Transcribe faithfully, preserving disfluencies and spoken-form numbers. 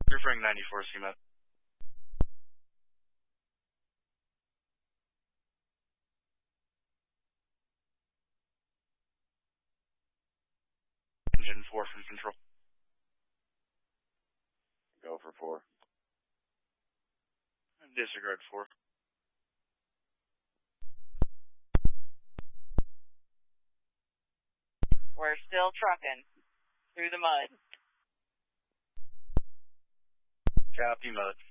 Referring ninety-four, C M E T. Engine four from control. Go for four. Disregard four. We're still trucking through the mud. Copy, mud.